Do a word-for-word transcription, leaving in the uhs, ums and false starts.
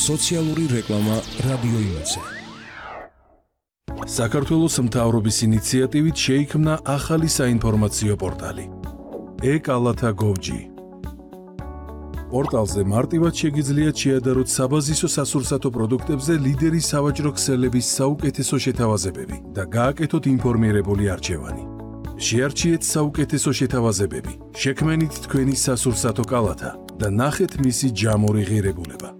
სოციალური რეკლამა რადიო იმედზე. საქართველოს მთავრობის ინიციატივით შეიქმნა ახალი საინფორმაციო პორტალი e-კალათა გოვ ჯი. პორტალზე მარტივად შეგიძლიათ შეადაროთ საბაზისო სასურსათო პროდუქტებზე ლიდერი სავაჭრო ქსელების საუკეთესო შეთავაზებები და გააკეთოთ ინფორმირებული არჩევანი. შეარჩიეთ საუკეთესო შეთავაზებები, შექმენით თქვენი სასურსათო კალათა და ნახეთ მისი ჯამური ღირებულება.